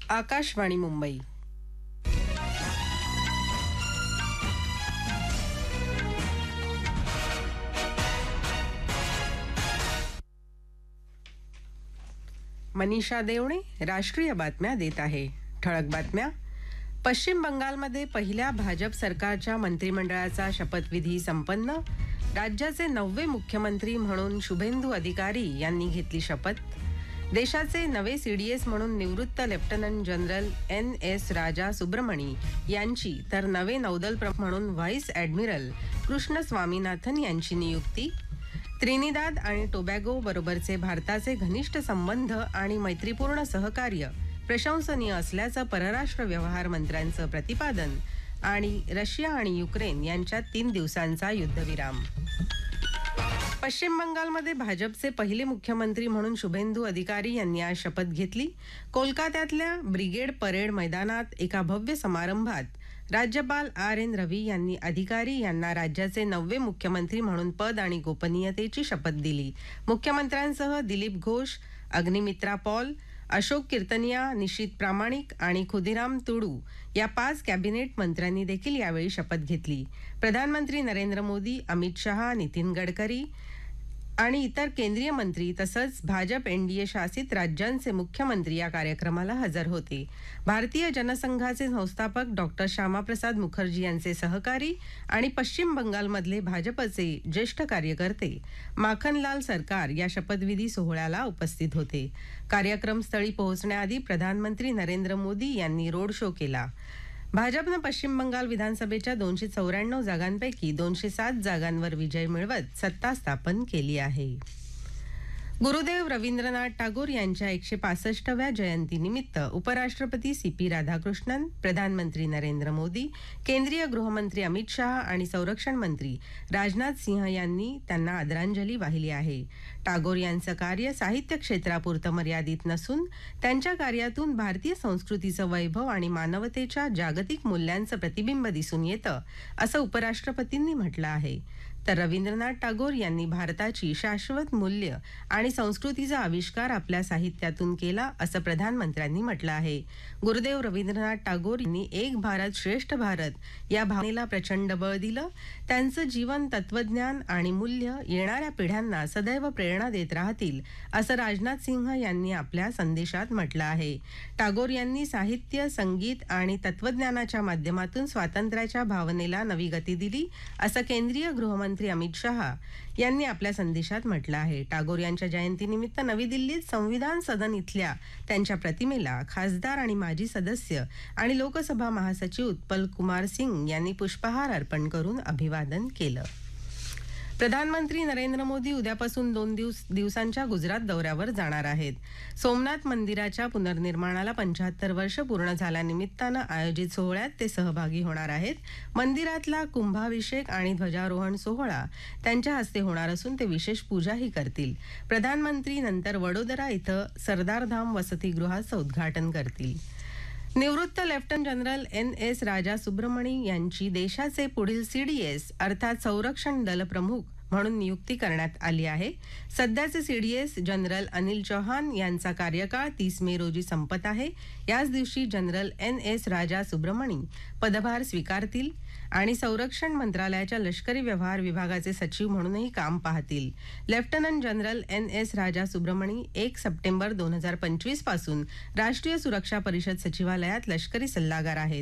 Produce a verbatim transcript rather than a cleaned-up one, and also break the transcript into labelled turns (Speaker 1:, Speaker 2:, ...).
Speaker 1: आकाशवाणी मुंबई. मनीषा देवणे राष्ट्रीय बातम्या देत आहे. ठळक बातम्या. पश्चिम बंगालमध्ये पहिल्या भाजप सरकारच्या मंत्रिमंडळाचा शपथविधी संपन्न. राज्याचे नववे मुख्यमंत्री म्हणून शुभेंदू अधिकारी यांनी घेतली शपथ. देशाचे नवे सीडीएस म्हणून निवृत्त लेफ्टनंट जनरल एन एस राजा सुब्रमणी यांची तर नवे नौदल प्रमुख म्हणून व्हाईस ॲडमिरल कृष्ण स्वामीनाथन यांची नियुक्ती. त्रिनिदाद आणि टोबॅगो बरोबरचे भारताचे घनिष्ठ संबंध आणि मैत्रीपूर्ण सहकार्य प्रशंसनीय असल्याचं परराष्ट्र व्यवहार मंत्र्यांचं प्रतिपादन. आणि रशिया आणि युक्रेन यांच्यात तीन दिवसांचा युद्धविराम. पश्चिम बंगालमध्ये भाजपचे पहिले मुख्यमंत्री म्हणून शुभेंदू अधिकारी यांनी आज शपथ घेतली. कोलकात्यातल्या ब्रिगेड परेड मैदानात एका भव्य समारंभात राज्यपाल आर एन रवी यांनी अधिकारी यांना राज्याचे नववे मुख्यमंत्री म्हणून पद आणि गोपनीयतेची शपथ दिली. मुख्यमंत्र्यांसह दिलीप घोष, अग्निमित्रा पॉल, अशोक कीर्तनिया, निशित प्रामाणिक आणि खुदिराम तुडू या पाच कॅबिनेट मंत्र्यांनी देखील यावेळी शपथ घेतली. प्रधानमंत्री नरेंद्र मोदी, अमित शहा, नितीन गडकरी आणि इतर केंद्रीय मंत्री तसंच भाजप एनडीए शासित राज्यांचे मुख्यमंत्री या कार्यक्रमाला हजर होते. भारतीय जनसंघाचे संस्थापक डॉक्टर श्यामाप्रसाद मुखर्जी यांचे सहकारी आणि पश्चिम बंगालमधले भाजपचे ज्येष्ठ कार्यकर्ते माखनलाल सरकार या शपथविधी सोहळ्याला उपस्थित होते. कार्यक्रमस्थळी पोहोचण्याआधी प्रधानमंत्री नरेंद्र मोदी यांनी रोड शो केला. भाजपनं पश्चिम बंगाल विधानसभेच्या दोनशे चौऱ्याण्णव जागांपैकी दोनशे सात जागांवर विजय मिळवत सत्ता स्थापन केली आहे. गुरुदेव रवींद्रनाथ टागोर यांच्या एकशे पासष्टव्या जयंतीनिमित्त उपराष्ट्रपती सी पी राधाकृष्णन, प्रधानमंत्री नरेंद्र मोदी, केंद्रीय गृहमंत्री अमित शहा आणि संरक्षण मंत्री राजनाथ सिंह यांनी त्यांना आदरांजली वाहिली आहे. टागोर यांचं कार्य साहित्य क्षेत्रापुरतं मर्यादित नसून त्यांच्या कार्यातून भारतीय संस्कृतीचं वैभव आणि मानवतेच्या जागतिक मूल्यांचं प्रतिबिंब दिसून येतं, असं उपराष्ट्रपतींनी म्हटलं आहे. तर रवींद्रनाथ टागोर यांनी भारताची शाश्वत मूल्य आणि संस्कृतीचा आविष्कार आपल्या साहित्यातून केला, असं प्रधानमंत्र्यांनी म्हटलं आहे. गुरुदेव रवींद्रनाथ टागोर यांनी एक भारत श्रेष्ठ भारत या भावनेला प्रचंड बळ दिलं. त्यांचं जीवन, तत्वज्ञान आणि मूल्य येणाऱ्या पिढ्यांना सदैव प्रेरणा देत राहतील, असं राजनाथ सिंह यांनी आपल्या संदेशात म्हटलं आहे. टागोर यांनी साहित्य, संगीत आणि तत्वज्ञानाच्या माध्यमातून स्वातंत्र्याच्या भावनेला नवी गती दिली, असं केंद्रीय गृहमंत्री अमित शहा यांनी आपल्या संदेशात म्हटलं आहे. टागोर यांच्या जयंतीनिमित्त नवी दिल्लीत संविधान सदन इथल्या त्यांच्या प्रतिमेला खासदार आणि माजी सदस्य आणि लोकसभा महासचिव उत्पल कुमार सिंग यांनी पुष्पहार अर्पण करून अभिवादन केलं. प्रधानमंत्री नरेंद्र मोदी उद्यापासून दोन दिवस दिवसांच्या गुजरात दौऱ्यावर जाणार आहेत. सोमनाथ मंदिराच्या पुनर्निर्माणाला पंच्याहत्तर वर्ष पूर्ण झाल्यानिमित्तानं आयोजित सोहळ्यात ते सहभागी होणार आहेत. मंदिरातला कुंभाभिषेक आणि ध्वजारोहण सोहळा त्यांच्या हस्ते होणार असून ते विशेष पूजाही करतील. प्रधानमंत्री नंतर वडोदरा इथं सरदारधाम वसतिगृहाचं उद्घाटन करतील. निवृत्त लेफ्टनंट जनरल एन एस राजा सुब्रमणी यांची देशाचे पुढील सीडीएस अर्थात संरक्षण दल प्रमुख म्हणून नियुक्ती करण्यात आली आहे. सध्याचे सीडीएस जनरल अनिल चौहान यांचा कार्यकाळ तीस मे रोजी संपत आहे. याच दिवशी जनरल एन एस राजा सुब्रमणी पदभार स्वीकारतील आणि संरक्षण मंत्रालयाच्या लष्करी व्यवहार विभागाचे सचिव म्हणूनही काम पाहतील. लेफ्टनंट जनरल एन एस राजा सुब्रमणी एक सप्टेंबर दोन हजार पंचवीस पासून राष्ट्रीय सुरक्षा परिषद सचिवालयात लष्करी सल्लागार आहेत.